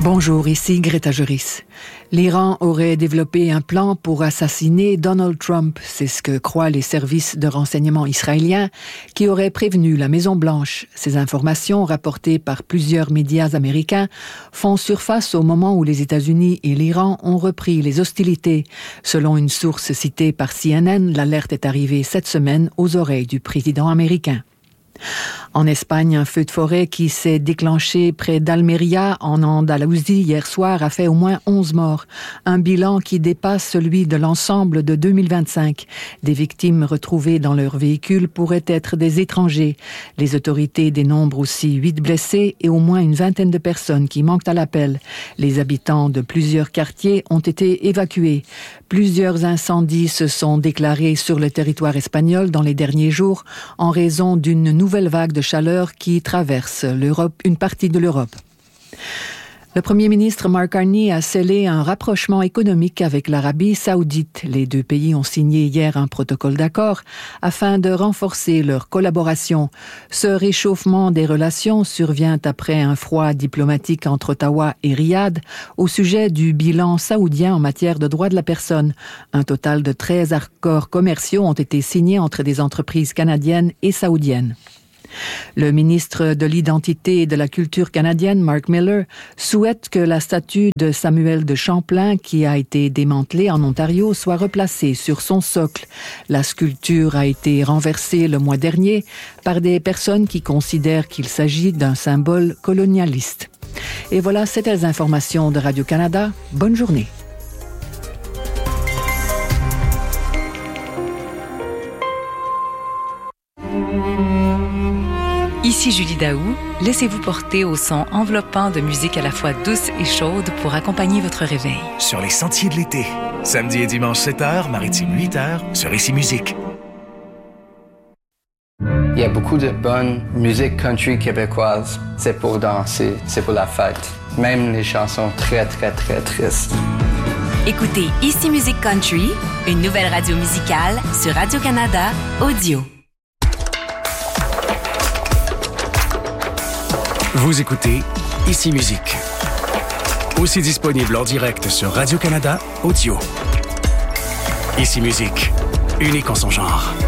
Bonjour, ici Greta Joris. L'Iran aurait développé un plan pour assassiner Donald Trump. C'est ce que croient les services de renseignement israéliens qui auraient prévenu la Maison-Blanche. Ces informations, rapportées par plusieurs médias américains, font surface au moment où les États-Unis et l'Iran ont repris les hostilités. Selon une source citée par CNN, l'alerte est arrivée cette semaine aux oreilles du président américain. En Espagne, un feu de forêt qui s'est déclenché près d'Almeria, en Andalousie, hier soir, a fait au moins 11 morts. Un bilan qui dépasse celui de l'ensemble de 2025. Des victimes retrouvées dans leur véhicule pourraient être des étrangers. Les autorités dénombrent aussi 8 blessés et au moins une vingtaine de personnes qui manquent à l'appel. Les habitants de plusieurs quartiers ont été évacués. Plusieurs incendies se sont déclarés sur le territoire espagnol dans les derniers jours en raison d'une nouvelle vague de chaleur qui traverse une partie de l'Europe. Le Premier ministre Mark Carney a scellé un rapprochement économique avec l'Arabie saoudite. Les deux pays ont signé hier un protocole d'accord afin de renforcer leur collaboration. Ce réchauffement des relations survient après un froid diplomatique entre Ottawa et Riyad au sujet du bilan saoudien en matière de droits de la personne. Un total de 13 accords commerciaux ont été signés entre des entreprises canadiennes et saoudiennes. Le ministre de l'Identité et de la Culture canadienne, Mark Miller, souhaite que la statue de Samuel de Champlain, qui a été démantelée en Ontario, soit replacée sur son socle. La sculpture a été renversée le mois dernier par des personnes qui considèrent qu'il s'agit d'un symbole colonialiste. Et voilà, c'était les informations de Radio-Canada. Bonne journée. Ici Julie Daou, laissez-vous porter au son enveloppant de musique à la fois douce et chaude pour accompagner votre réveil. Sur les sentiers de l'été, samedi et dimanche 7h, maritime 8h, sur Ici Musique. Il y a beaucoup de bonne musique country québécoise. C'est pour danser, c'est pour la fête. Même les chansons très, très, très tristes. Écoutez Ici Musique Country, une nouvelle radio musicale sur Radio-Canada Audio. Vous écoutez Ici Musique. Aussi disponible en direct sur Radio-Canada Audio. Ici Musique, unique en son genre.